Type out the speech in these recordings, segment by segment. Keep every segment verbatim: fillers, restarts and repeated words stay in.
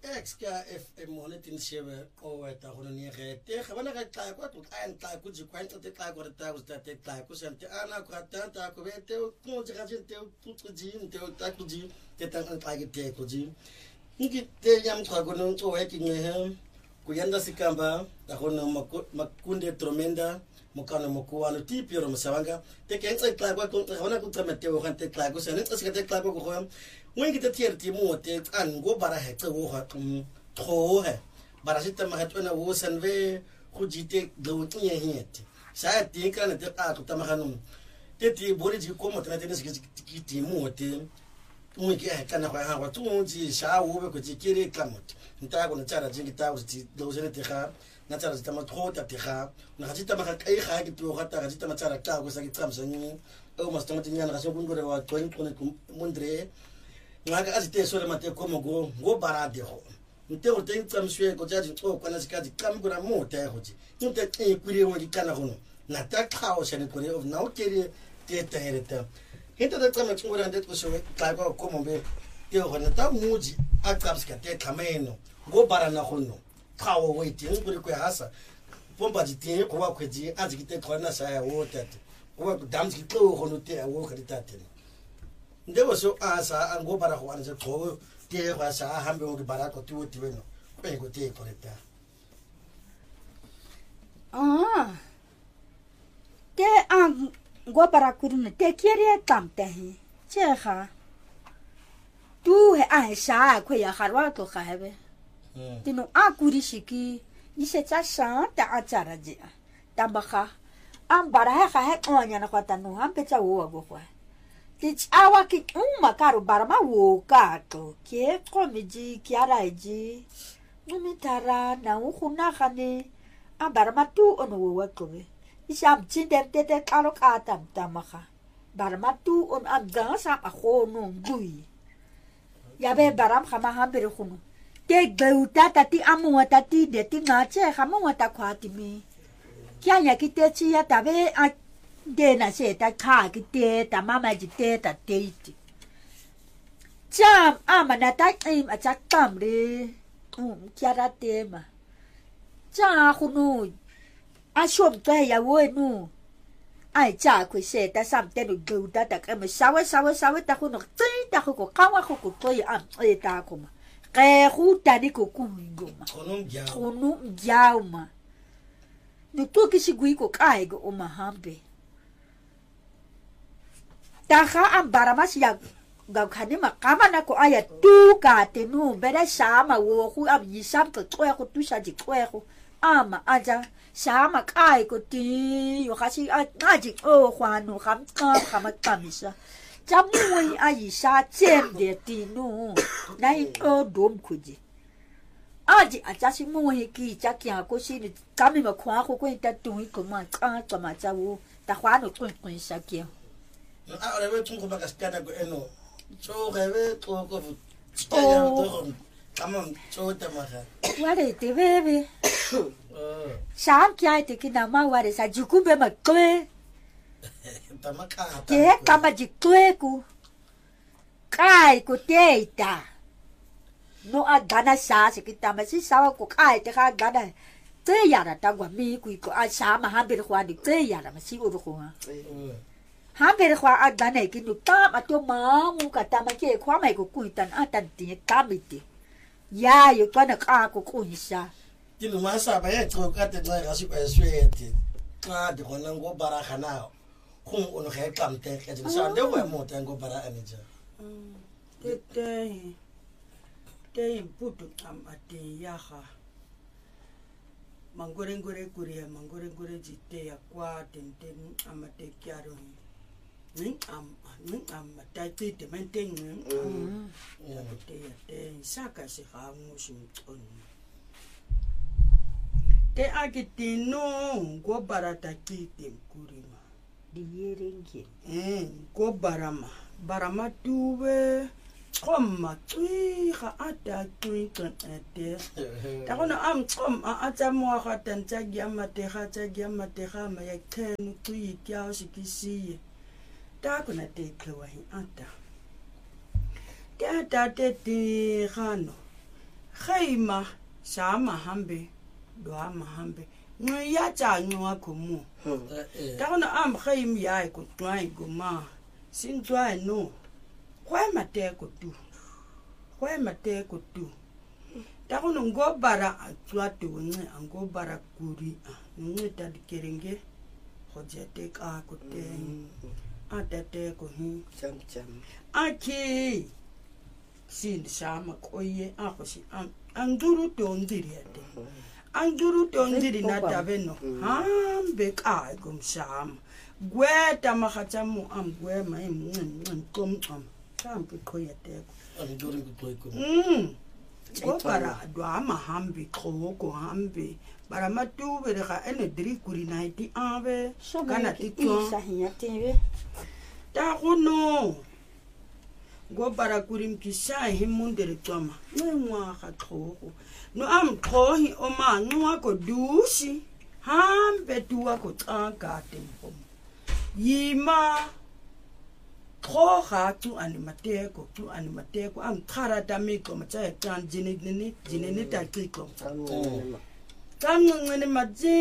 Exka if a monetin shiver or at a honey red, take a one like what would I and like would you quite the like what the was that take like was and Anna Quatanta, Coveto, Pujagento, Putujin, Takuji, the Tangan like a takuji. You get the young Tagonon to waking him, Kuyanda Sikamba, the Hono Makunde Tromenda, Mokano Mokuano, Tipio Masavanga, take inside like what I want to Mateo and take like was and it's a take like home. When you get the tear Timo take and go bara head to walk to throw her. Barasita Mahatuna was and way could you take the wooden yet? Sad think and the art of Tamahanum. Teti body you come at the Timo team. We can have a two months, shall over could you carry Clamot. And tag on the Chara Jingita was those in the Teha, Natara Tamat at Teha, Najita Mahaka to Hata Rajita Matara was like it comes and almost twenty years as a window about twenty Mundre. Naga azite sore mate como go go barade ho nte o te ntsam swe ko jaji o kwana sikadi kamgura mo te hoji nte e kwire wo dikana hono na ta khao shane kore of na o kere te te hereta hita da tsama tsungura ndet ko so ka ko como be te ho na ta muji a kapska te khameno go barana hono khao we te ngure ko hasa pomba ji te ko wa kweji azikite khona sa ya wo tete ko wa damski to hono te wo khaditate there was so asa and go para Juan as a cove, dear was a humble baraco to Tiveno. When go take for it. Ah, there um go para couldn't take care of Tamte. Cheha. Do I sha quay a harwato have? Dino a goodishiki, you said a shan the acharaja. Tabaha. Am baraha had on Yanakatano, I'm better war. It's our kit uma caro barama wo gato, que come de que araide. Numitara na ukuna hane, a barama tu on workove. It's am chindem de caro atam tamaha. Barama tu on am dansa a honum gui. Yabe baram hamaha beruno. Take the tati amuatati de tinache hamuata quatimi. Kianya kitechi atabe at Dena said that car get a mamma did a date. Jam, I'm an attack aim at that family. Um, Kiara Dema. Ja, who knew? I showed play a word no. I jack we said that something to do that I'm a sour, sour, sour, that who not say that who could come who could play up a tacoma. Gay who daddy could come goma. Tonum Jauma. The Turkish Guico Kaigo o Mahambe. Taha am baramas ya gakhanima kamana ko aya tu ka tenu bere sama wo hu am yisam to twa ko tu sha ji twa ko ama aja sama kai ko ti yo khasi a ngaji o khwanu kham ka kham kamisa jamui ayi sha chen de ti nu nai o dom khuji aji aja si mu hi ki ja kya ko si ni kami ma khwa ko ko ta tu ko ma ka ka ma cha wo ta khwa no kun kun sha kya I never took back a scanner. So, I will talk of oh, come on, so the matter. What is the baby? Sam can't take in a man what is a Jukube McClay. Take a magic cleku. Kai could take that. No, I gonna sass it. Tamasi sour cook. I take a gana. Three yard at me, quick. I saw my habit one, the three yard. I'm a sea over. Hampir kwa agane kinu tam ato mamu kata make kwa mai ko kuitan atan ti kamiti ya yo kana ka ko kuisa kinu masa ba ya to kata na gasu ba sweti ka de konan go bara khana khum on khe kamte ke jin sa de wa mo tan go bara anija te te te putu am ate ya ha mangore ngore kuria mangore ngore jite ya kwa tenten amate kyaro ning am ning am matati te menteng ning ya te te saka se ha musu on te agitino go barata kite kurima di yeringi eh go barama barama tuwe Komma tui ha ata tui kan ate. Takona am kom a ata mo ha tan tagi amate ha tagi amate ha ma ya ken tui kya sikisi. Takona te klewa hi ata. Te ata te ti hano. khayima sama hambe dwama hambe ngoya tsa ngwa komo ta gona am khayim ya ko twai goma sin twai no kwa mateko tu kwa mateko tu ta gona ngo bara tswa tu nge ngo bara kuri nge ta dikerenge hojete ka ko te atate ko hi cham cham aki sin sama koye akosi am anduru to ndiriete anduru to ndiri na tabeno hambe ka gum sam gweta makhatamu am gwema im kom am tampe koyete anduru ko ko mm ko para dwa ma hambe ko hambe para matube ga ene dri kuri naiti ave kana tito sahinyatebe ta gono go para kurim kisa himundere toma nwa ga tlhogo no am tlhohi o ma nwa ko dusi hambe tuwa ko tsaka tempo yima tlhoga tu animateko tu animateko am kharata miko matsa tan jine ne jine ne ta tiko tamngene matsi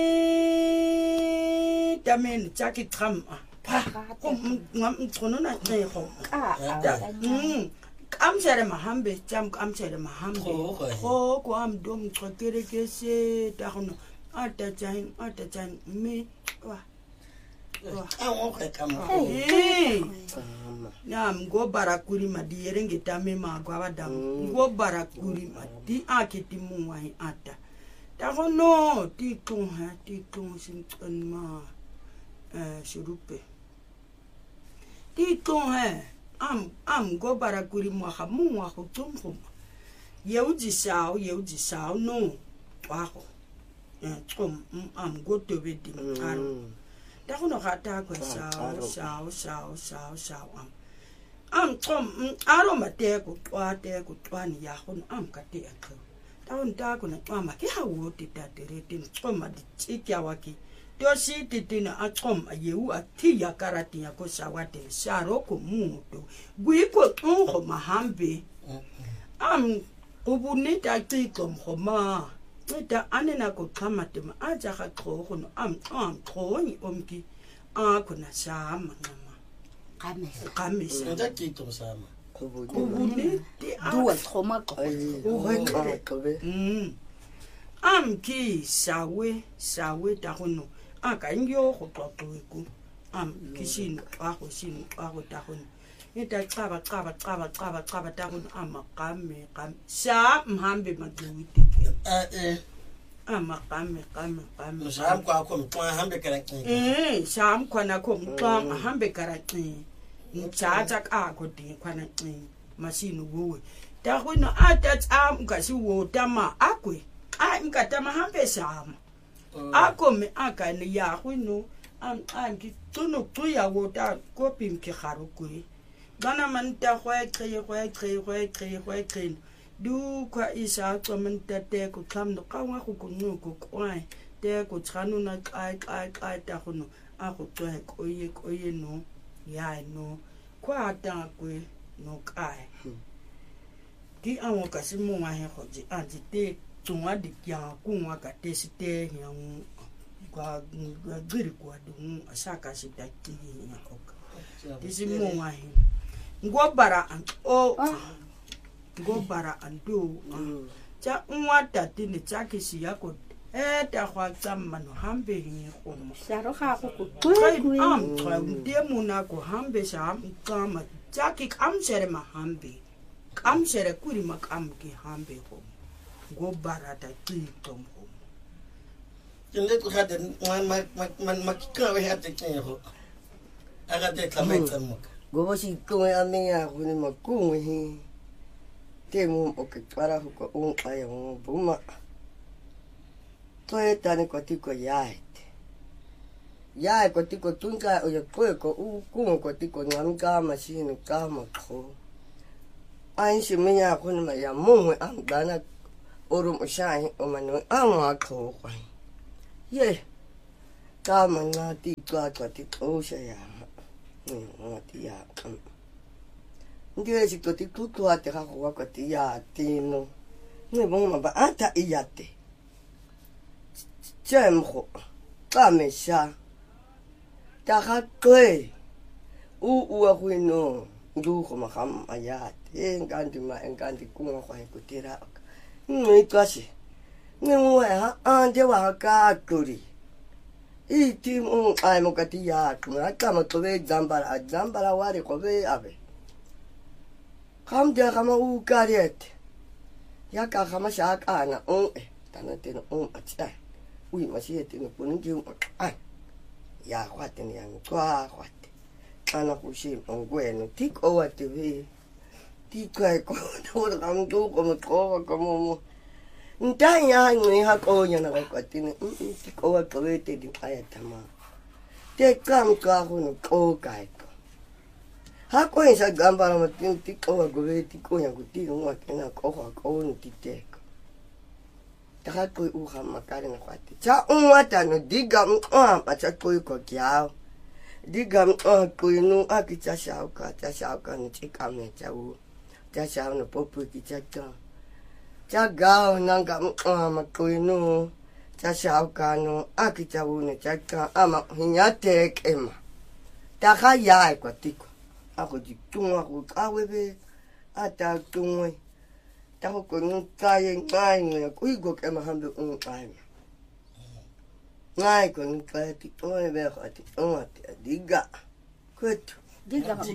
tamen tsaki tram pa ko ngam tsono na tnego ah mm am sere mahambe jam am sere mahambe ho ko am dom tsokere ke se ta gono ata tsain ata tsain me wa awo ka kam eh nam go barakuri madiere ngitame magwa badam go barakuri madi akiti muwai ata ta gono ti tong ha ti tong sin ma eh shurupe ti tong ha am am go barakuri mo ha mu wa go tum go yeuji sao yeuji sao no wa go eh tsom am go to be di aro ta gono ga ta go sao sao sao sao sao am am tsom aro mate go twa te go twani ya gono am ka te akho ta on ta go na mama ke ha wo ti ta tere tin tsoma di tsikya wa ki to si titina a tsom a yeu a ti ya karati ya ko sawate saro ko muto gui ko ngo mahambe am ubunita tikom khoma eta anena ko khamate ma aja ga tlhogo no am am tlhoni omki a ko na sama mama kamesa kamesa nda tito sama ubuniti duwa thoma ko mm am ki sawe sawe ta gono aka ngyo go tlotlweku am kishin a go shin a go ta gono eta qaba qaba qaba qaba qaba ta gono ama qame qam sa mhambe maduti eh eh ama qame qame qame musam kwa ko mtwa hambe kala eh sam kwana ko mtwa hambe karati mthatha ka ko di kwana qini masinu wowe ta gono ata tsam ka si wo tama akwe a mkatama hambe sama akome akane ya gono am anki tsono tsoya wota ko pimke garokwe bana manta khoe khye khoe khye khoe khye khoe khye du kwa isa tsomenta te ko tlamno ka wa go kunu ko kwai te ko tshano na kai kai kai ta gono a go tswa ko ye ko ye no ya no kwa ta kwe no kai di awo ka se mo wa he go ji a ji te tswa di kya ku wa ka te se te yang kwa giri kwa du asaka se ta ti ya ko di se mo wa he ngo bara an o ngo bara an do cha nwa tati ni tsakisi yako e ta khwa tsamma no hambe hi go mo saro ga go ko twe am twa de mona ko hambe sha am kama tsaki am sere ma hambe am sere kuri ma am ki hambe go ngo bara ta ti tom go tinde ko hade man man man makika we hade kenyo aga de kamaita mo Gobo si kung aming ako ni magkung hi. Temo o para ko un ay mo buma. Toy tani ko tiko yaet. Yae ko tiko tunka o yo ko ko u kung ko tiko ngam ka ma si no ka ma ko. Ai si minya ko ni ma ya mo am dana orum o shai o manu am ko ko. Ye. Ka ma na ti ka ko tiko sha ya. Ngati ya. Ndi si to ti tutu ate ka ko ko ti ya ti no. ngibonga ba ata iyate Jemho kamesha takaqwe u uakwino ndugo magam ayat enkanti ma enkanti kunga kwa kutira ngicwasi ngwe ha ande wa ka kuri iti mu ai mo katiya kuma kama tobe zambara zambara wari kobe abe kam de kama u kariet ya ka kama shaka na o tanate no o atsa ui masiete no punungi ai ya kwate ni yang kwa kwate ana kushi ongweno tiko wa tv tiko ko no ramdu como ko como ntanya ngi ha ko nyana ka kwate ni tiko wa ko te di ayatama te kam ka ho no ko kai ko ha ko isa gambara ma tiko wa go ve tiko ya ku ti no ka na ko ha ko no tite Takako uha makari na kwati. Cha unwata no diga mwa pacha koi ko kiao. Diga mwa koi no aki cha shauka, cha shauka no chika me cha u. Cha shau no popu ki cha ka. Cha gao nanga mwa makoi no. Cha shauka no aki cha u no cha ka ama hinyate kema. Taka yai kwa tiko. Ako jitunga ku kawebe ata tungwe. Tako ko nung kaya ngay ngay ko igo kaya mahambe ung kaya. Ngay ko nung kaya ti oy be ko ti ong ati diga. Kut. Diga ma.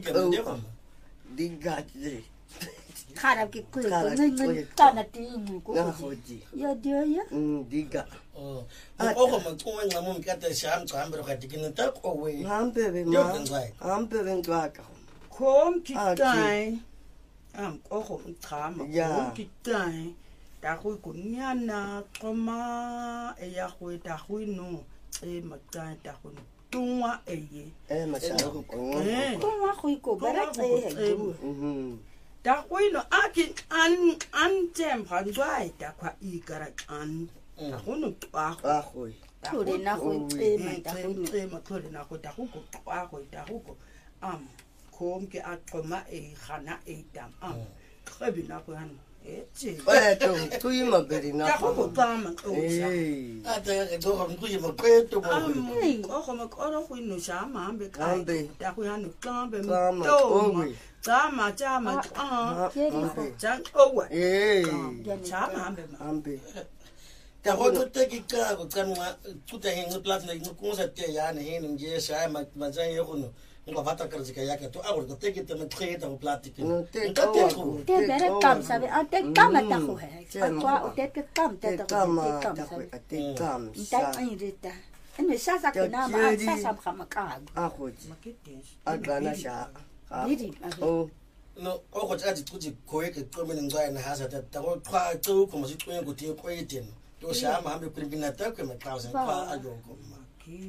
Diga ti. Harap ki kuy ko nung tana ti inu ko. Na hoji. Ya dia ya. Mm diga. Oh. Ako magkuha nga mo kata siyam sa amber ka tikin ta ko we. Hambe be ma. Hambe be ngwa ka. Kom kitai. Am ko mtrama Ya. kitai ta go kunyana koma e ya go ta go no e makai ta go tungwa eye Eh masha ko ko. eh Ko wa ko ko bara tse. Mhm. ta go no aki an an tem handwai ta kwa ikara an ta go no twa go Ah hoy. Tore na go tse ma ta go. tse ma tore na go ta go go twa go ta go am kom ke atoma e khana e dam am khabi na ko han e tse Eh to kuyi maberi na. ta go go tama o sha Eh. Ata ka do ka mkuye makweto mo. am o go ma ko ro ku no sha ma be kai Ambe. ta ku han klambe Kama to owe. tama tama ah Ambe. jan owe Eh. cha ma be ma Ambe. Ta go to te ki ka go kanwa tuta hengo plat na ngo sa te ya ne hen nje sa ma ma jan yo no. Ngo vata kar zika yake to agor to te ki te me treta go plat ki. No te Nka te ko. ko. Te bere kam sabe a te kam ta ko he. Kwa o te te kam te Te ta kama ko te ta kam ko sabe. te kam Nta sa. irita. Ene sasa Te kuna ma kiri. sasa kama ka. Ahoji. maketes Agana sha. Biri. Oh. No o go tsa tsuji ko e ke to me ngwa na hasa ta ta go twa tsu ko mo si twen go te ko e ten. To sha ma hambe primbina ta ko me thousand kwa ajo ko ma.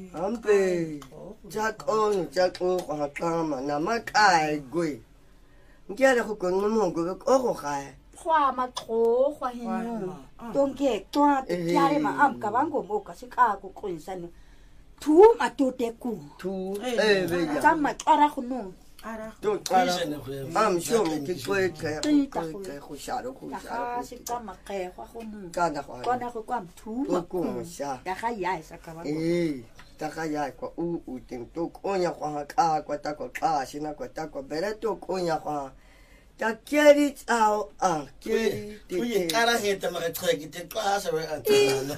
Ambe. Jack on Jack o kwa kama na makai gwe. Ngiya go ko ngomo go go go ga. Kwa ma tro kwa hinu. Tonke twa tiare ma am ka bango mo ka sika ko ko insani. Tu ma to te ku. Tu eh be ya. Tama tsara go no. ara To kala. Am sho me ki ko e ka ko ka ko sha ro ko Ta sha ga ro. sika ma ke kwa go no. Ka na kwa. Kona go kwa tu ma Ko ku. sha. Ta ga ya isa ka bango. Eh. Ta ga ya kwa u u tin to ko nya kwa ka kwa ta ko ka sina kwa ta ko bere to ko nya kwa. Ta keri tsao a keri te. Kuye kara he ta ma ka ki te kwa sa we an ta.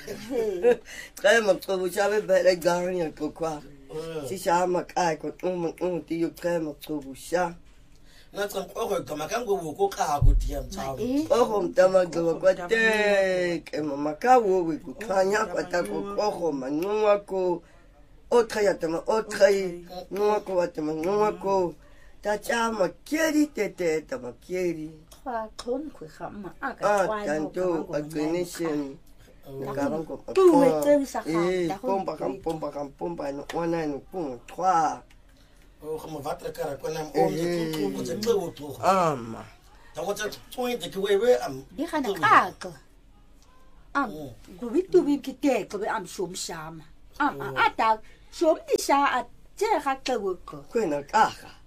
Kai ma ko bu cha be bere ga nya ko kwa. Si sha ma kai ko um um ti yo kai ma ko bu sha. Na tsan ko go ka ma kan go ko ka go ti am tsao. Eh. O ho mtama go kwa te ke mama ka wo we ku kanya kwa ta ko ko ho ma nwa ko o traya tama o trai nwa ko wa tama nwa ko ta cha ma keri te te tama keri Kwa kon ku khama a ka a kwa no. tanto a clinician ka bang ko Tu me te sa ka. eh Ta go. pompa kam pompa kam pompa no wana no pum trois O ka ma vatra kara ko na o me tu ko te tlo to. ama Ta go tsa tsoin te ki we we am. Di khana ka ka. Am go bitu bi ki te ko be am shom shama. Am a ta shom di sha a te ga ka wo ko. ko na ka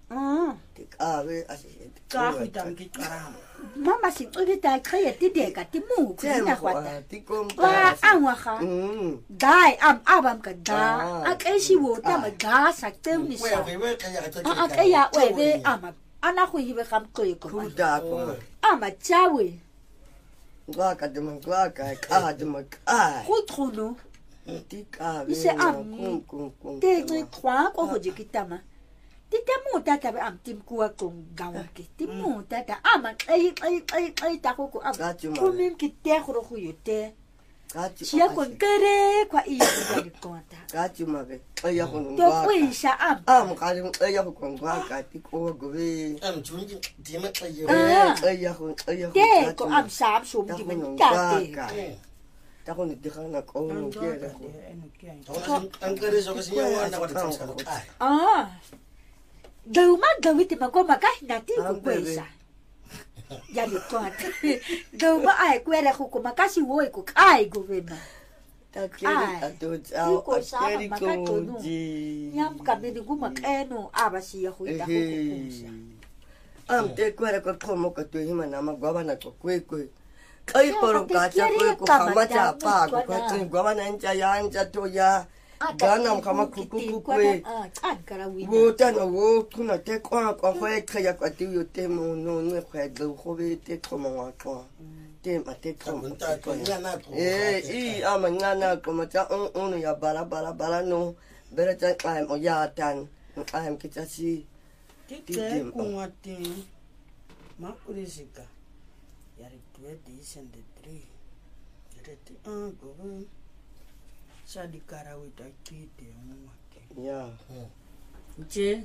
Mm. tikawe asi Ka fita ke karama. Mama si tsobe ta khaya ti deka ti mu ku na kwata. tikom Wa anwa kha. mm Dai am abam ka da. Ah. A kai shi wo ta ma ga sa te ni we sa. we we ka ya ka A a kai ya we be ama. Ana khu yibe kham ko ko. kuda ko Ama chawe. ngaka de ngaka ka de maka Khu trono. tikawe Ise am. kum kum kum Te ni kwa ko ho je kitama. Ti te mu ta ta am tim ku ko gawa ke. Ti mu ta ta ama ai ai ai ai ta ko ko am. Ku min ki te khro khu yote. Chia kon kere kwa i ya di konta. Kati mabe aya ko To kwisha am. am ka de aya ko ngaka tiko go be am chungi di ma ka yo Ah. aya ko aya ko Te ko am sam so di men ta te. ta ko ni dikana ko no kera ko Eno ke ai. an kare so ka siya wa na wa ta sa ka Ah. Dau ma dau ti ma ko ma ka na ti ko Ah, bebe. kwisha. Ya di konta. Dau ma ai kwere ko ko ma ka si wo ko kai go ve ma. ta kere ta to jao Iko sama akeri ko maka tono. ji Nyam ka be di guma keno aba si ya ho ta ko ko. am te kwere ko komo ko to hima na magwa na ko kwe kwe kai Ya, poro te ka cha quiere kwe ko kama kama cha damu pa ko kwa ko na. tin gwa na ncha ya ncha to ya gana kama ku ku ku kwe Ah, an kara wi. wo ta no wo kuna te kwa kwa ko e kaya kwa ti yo te mo no no kwa do ko be te ko mo wa ko te ma te ko mo ta ko ya na ko eh i ama ngana ko ma cha on on ya bala bala bala no bere cha ai mo ya tan ai am kita si Ti te kuwate. Ma kurisika. Yari tuwe di sende tri. Yari ti ah go. Sa di karawi ta ki te mwake. ya Je.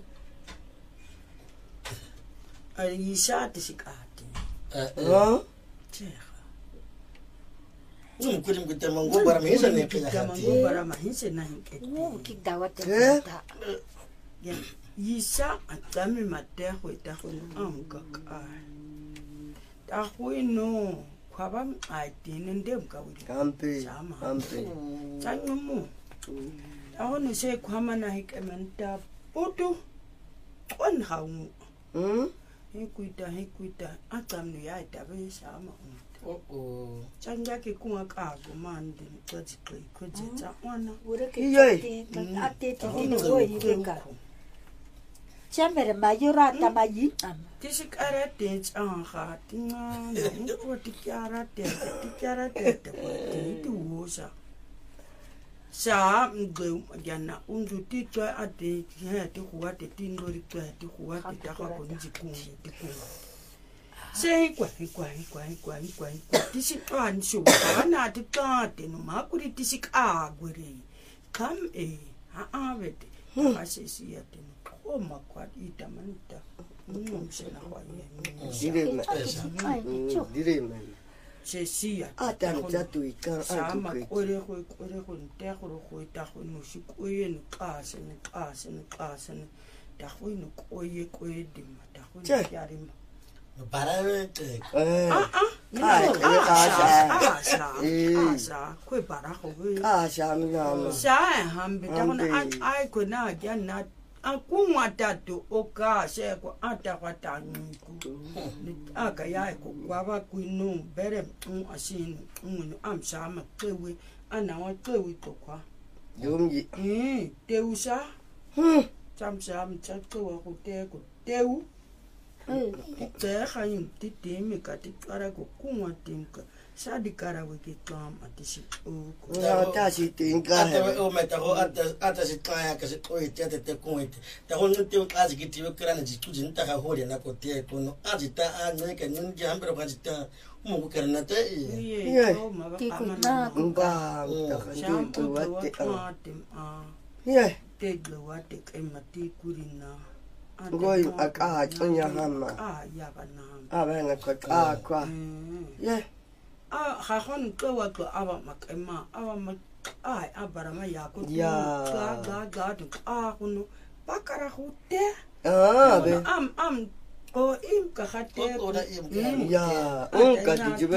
Ai isa ti sikati. ha Je. um kurim ku te mango bara me sa ne ka ya Kama ti ngobara mahise na hinke. Wo ki dawa te Eh? ta. Ya. Isa atami mateho itaho amka ka. Taho no. Kwaba ai tinende mkawiri. kampe Sama. kampe Tangumu. Ako no se kwama na hikementa putu. Kon haungu. hm Hikuita hikuita atam ni ya tabe sama. o o Chanja ke kunga ka go mande tsaji kai ko je ta wana. Wure ke Iyoi. te ka ate te te wo yi ka. Chamere mayura ta mayi am. Tisi kara te tsanga tinga ni ko tikyara te tikyara te te te uosa. Sa mgeu jana undu titwa ate ya te kuwa te tindori twa te kuwa te ta ka ko nji kungi te kunga. Se kwa kwa kwa kwa kwa tisi twa nsu kana te ta te no makuri tisi ka gwere. Kam e ha avete. Asisi ya te no ma kwa ita manita. Mm se na kwa ye. dire me Ai cho. dire me Se sia. ata ni cha tu ka a Sama ku ore go ore go nte go go ta go no si ko ye no ka se no ka se no ka se no ta go no ko ye ko ye di ma ta go Che. ya ri ma. bara we te eh Ah ah. Ai, Ah, ai, ah, ah, ah, sa. Eh. Ah, sa. Ko bara go we. ka sha mi na ma Sa hambe ta go na Hambe. ai ko na ya na akungwa tatu oka se ko ata kwa tanku. Ni aka ya ko kwa ba ku no bere un asin un am sa ma kewe ana wa kewe to kwa. dum yi Eh, teusa. hm Cham sam cha ko ko te ko teu. Eh. Te khaim ti te me ka ti kara ko kunwa tinka. Sa di kara we ki kam ati si o ko. ya ta si tin ka ata he o me ta ho ata ata si ka ya ka se ko te te te ko te ta ho no te o ka ki ti o kra na ji tu jin ta ka ho le na ko te ko no a ji ta a no ka nun ji ambro ka ji ta mo ko kra na te Ye Ye. ko ma ba Ti ko amana. na ko. ba ta ka Sham tu ko tu wa wa te ta te a. ye Te glo wa te ke ma ti kurina. Ngoi aka tsonya hama. Ah, ya ba na. a ba na ko ka kwa ye Ah, ha hon ko wa ko aba makema aba ma ai abara ma ya ko Ya. ga ga ga to ah kuno bakara hute ah be am am o im ka hate o da im ka ya on ka ti jibe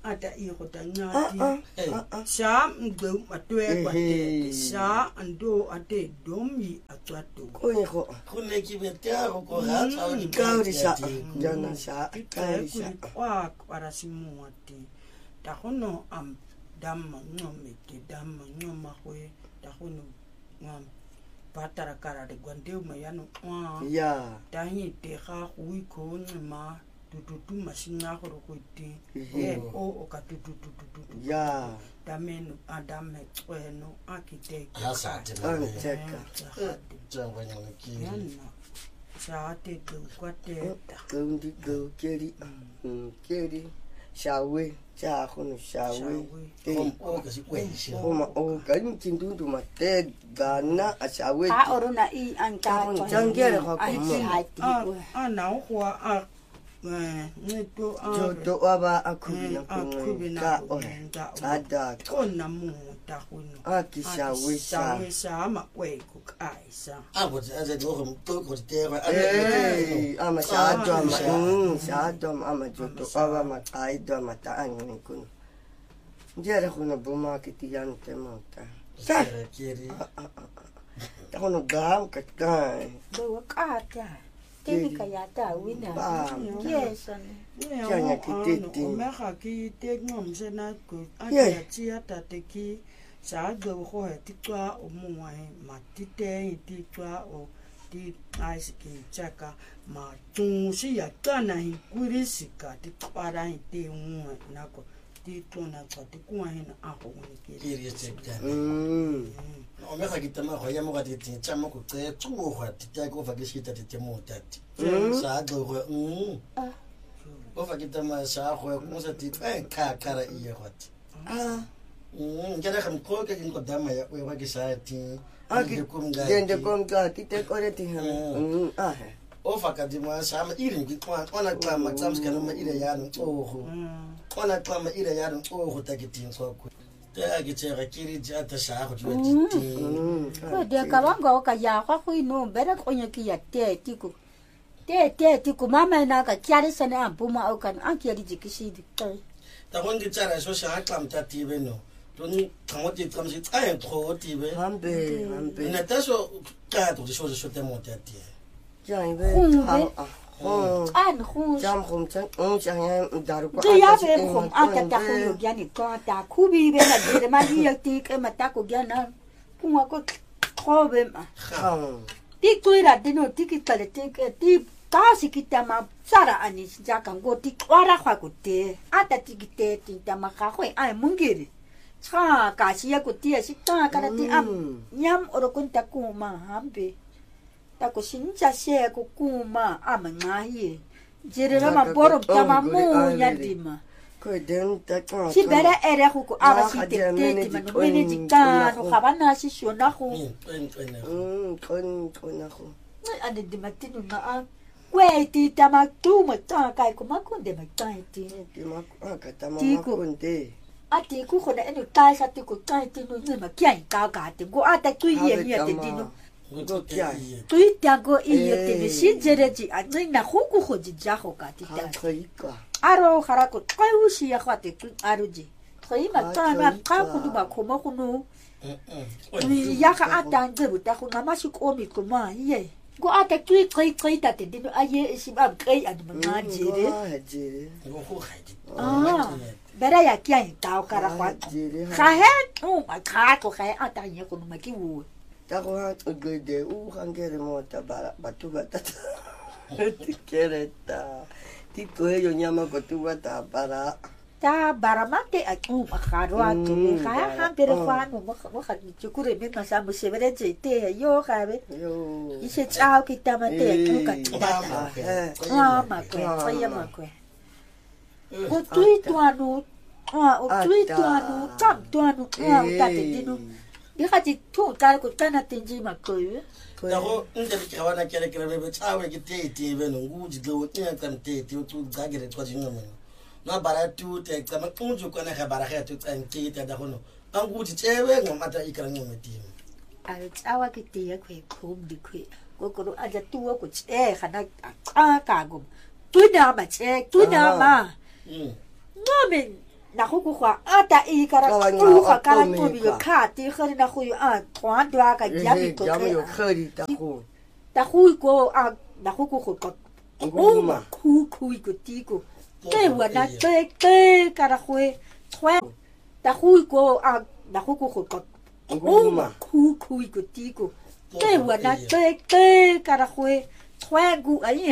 ata i go ta Ah, ngati ah, ah, ah. sa mgbe matwe kwa Ehe. te sa ando ate domi atwato Koe go. go ne ke betea go go ga tsa o di Kauri sa. ka Jana sa. ke Kauri ku sa. kwa para simu ati ta gono am damma ngome ke damma ngoma go ta gono ngam patara kara de gwande ma yano kwa Ya. ta hi te ga go iko ma tututu masinga go go te Ehe. e o o ka tututu Ya. dameno adame tsweno architect ha sa te An ba teka. tsa ba nyana ke yana sa te go kwateta Gaundi go keri. Mm, keri. Shawe. Cha gono shawe. Shawe. kom o ka si kwesha Homa o kan kindundu mate gana a shawe. a orona i an ka Ka jangere ga ai ko. ai a a na go a eh neto a Jodo aba akubina a ko. kubina Ka ko o. nga Ada. kona mu ta gono A ki shawe sa. shawe sa ma kwe ku kaisa a go tsa tsa go go to go te ga a Eh, ama sa Ah, adwa ma. sa. Mm, sa adwa ma ama jodo aba ma ai dwa ma ta angin kun. Jere kono buma kiti yan te mota. Sa. ke ri Ta kono gam ka kai. do ka ta te ka ya ta wina Ba. yes Kanya kitete. o me ga ki te ngom se na ko a Yeah. ya tsia ta te ki sa go go he ti twa o mo wa he ma ti te ti twa o ti ice ki chaka ma tu si ya kana hi kuri sika ti para hi te mu na ko ti to na twa ti ku he na a go ni ke ki ri tse ka Mm. o me ga ke tama go ya mo ga di tsa mo go tse tsu go ti ta go fa ke shi ta te mo ta ti sa go go mm o fa ke tama sa go go sa ti e ka kara i go ti Ah. mm ke ra kham ko ke ko dama ya o ga ke sa ti Ah, ki dende kom ka ti te kore ti ha. Mm. Ah. o fa ka di ma sa ma irin ki kwa ona kwa ma tsams ka ma ire ya no o go ona kwa ma ire ya no o go ta ke tin so ko ta ke tse ga ke ri ja ta sa go ti ti Mm. ko de ka wanga o ka ya kwa ku no bere ko nya ki ya te ti ku te te ti ku mama na ka kyari sana buma o kan an kyari jikisi di kai ta gon di tsara so sa klam ta ti be no to ni kamo ti kam si ai ko ti be Hambe, hambe. na ta so ka to so so te mo ta ti Jang be. Khum Ah. be. ah. Khum. an khu Jam khum chan. Um chang ya daru ko. Ti ya be khum an ta ta khu yo gya ni ko ta khu bi be na de ma di ya ti ke ma ta ko gya na ku wa ko ko be ma Kham. ti ku ra di no ti ki ta le ti ke ti ta si ki ta ma sara ani ja kan go ti kwara kwa ko te a ta ti ki te ti ta ma ka khoi ai mungiri cha ka si ya ko ti si ta ka ti am nyam oro kun ta ku ma hambe ta ko sin cha se ko ku ma am nga ye jere ra ma boro ta ma mu ya di ma Ko den ta ka. si bere ere ko ko aba si te te ti ma no mene ji ka no ka ba na si sho na ko ni en en Mm, kon kon ako. ane di matinu na a kwe ti ta ma tu ma ta kai ko ma ko de ma ta ti Ti ma ah ka ta ma Tiko. kunde. a ti ku ko na eno ta sa ti ko ta ti no ni ma kya ka ka ti go a ta tu ye ye ti ti no go kya. tu ta go i ye ti ni si jere ji a ni na ku ku ko ji ja ko ka ti Ha ta kai ka. aro khara ko kai u si ya ka ti aro ji khoi ma ta ma ka ku du ba ko ma ku no ni ya ka a ta nge bu ta ko na ma si ko mi ko ma ye go a ta tu kai kai ta ti no a ye si ba kai a ma nga jere Ah, jere. go go ga ti ah bera ya kya ni ta o kara kwa Jere. ka he o ma ka ko ka a ta ye ko ma ki wu Ta ko ha gede u hangere mo ta bara batu bata. Ti kereta. Ti ko yo nyama ko tu bata bara. ta baramate a ku ma ka ro a tu Mm, ka bara. ha bere Oh. kwa no mo mo ka ni ku re me ma sa mo se bere je te yo ka be Yo. i se chao ki ta ma te ku ka ti ba ta ma ke ah ma ko Ah, sa ya ma. ma ko ko tu i tu anu ah o tu i tu Ata. anu tam tu anu ah o ta te di no di ka ti tu ka ko ta na te ji ma ko yo ta go nde ke wa na kere kere be tsawe ke te te be no ngu ji do ke kan te te tu ga gere ko ji no na bara tu te ka ma ku ju ko na ga bara ga tu tsan te te da go no an gu ji tsewe ngo mata ikran ngo meti a tsawa ki te ya kwe kum di kwe ko ko a ja tu ko che khana a ka go tu na ma che tu na ma mm no me na go go gwa a ta e ka ra ku ga ka ra to bi ka ti khari na go a twa dwa ka ja bi to ta go go a na go go go o ma ku ku ko ti ko ke wa na te ke ka ra go twa ta go go a na go go go o ma ku ku ko ti ko ke wa na te ke ka ra go twa gu a